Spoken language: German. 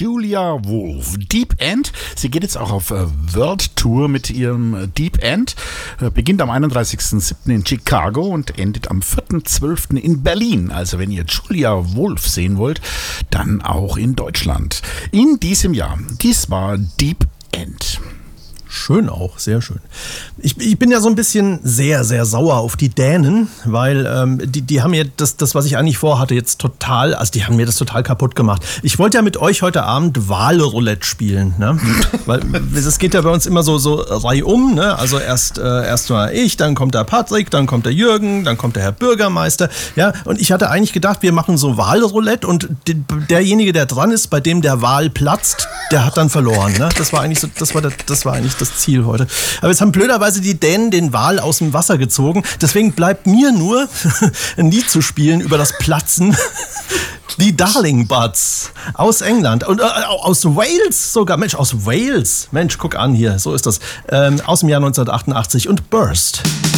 Julia Wolf. Deep End. Sie geht jetzt auch auf World Tour mit ihrem Deep End. Beginnt am 31.07. in Chicago und endet am 4.12. in Berlin. Also wenn ihr Julia Wolf sehen wollt, dann auch in Deutschland. In diesem Jahr. Dies war Deep End. Schön auch, sehr schön. Ich bin ja so ein bisschen sehr, sehr sauer auf die Dänen, weil die haben mir das, was ich eigentlich vorhatte, jetzt total, also die haben mir das total kaputt gemacht. Ich wollte ja mit euch heute Abend Wahlroulette spielen, ne? Weil es geht ja bei uns immer so reihum, ne? Also erst mal ich, dann kommt der Patrick, dann kommt der Jürgen, dann kommt der Herr Bürgermeister, ja? Und ich hatte eigentlich gedacht, wir machen so Wahlroulette und derjenige, der dran ist, bei dem der Wal platzt, der hat dann verloren, ne? Das war eigentlich so, das war eigentlich das Ziel heute. Aber jetzt haben blöderweise die Dänen den Wal aus dem Wasser gezogen. Deswegen bleibt mir nur ein Lied zu spielen über das Platzen. Die Darling Buds aus England und aus Wales sogar. Mensch, aus Wales. Mensch, guck an hier. So ist das. Aus dem Jahr 1988 und Burst.